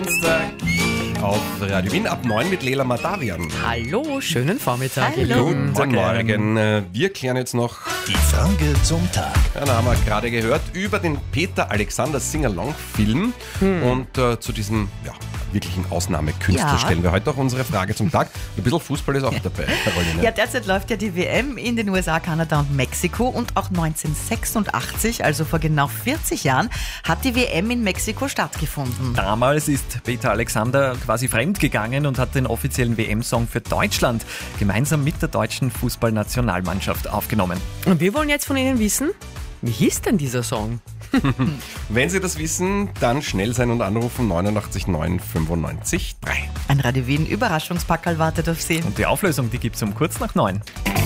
Auf Radio Wien ab 9 mit Lela Madavian. Hallo, schönen Vormittag. Hallo. Guten Morgen. Wir klären jetzt noch, Die Frage zum Tag. ja, da haben wir gerade gehört, über den Peter Alexander Sing-Along-Film. Und zu diesem wirklichen Ausnahmekünstler Ja. stellen wir heute auch unsere Frage zum Tag. Ein bisschen Fußball ist auch dabei, Caroline. Ja, derzeit läuft ja die WM in den USA, Kanada und Mexiko und auch 1986, also vor genau 40 Jahren, hat die WM in Mexiko stattgefunden. Damals ist Peter Alexander quasi fremdgegangen und hat den offiziellen WM-Song für Deutschland gemeinsam mit der deutschen Fußballnationalmannschaft aufgenommen. Und wir wollen jetzt von Ihnen wissen, wie hieß denn dieser Song? Wenn Sie das wissen, dann schnell sein und anrufen 89 9 95 3. Ein Radio Wien Überraschungspackerl wartet auf Sie. Und die Auflösung, die gibt's um kurz nach 9.